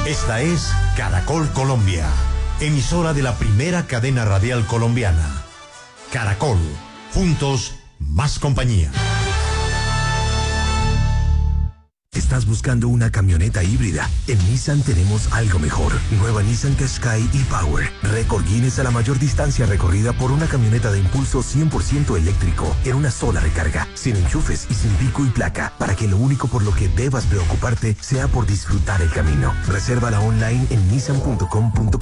Esta es Caracol Colombia, emisora de la primera cadena radial colombiana. Caracol, juntos, más compañía. ¿Estás buscando una camioneta híbrida? En Nissan tenemos algo mejor. Nueva Nissan Qashqai e-Power. Récord Guinness a la mayor distancia recorrida por una camioneta de impulso 100% eléctrico en una sola recarga, sin enchufes y sin pico y placa, para que lo único por lo que debas preocuparte sea por disfrutar el camino. Resérvala online en nissan.com.co.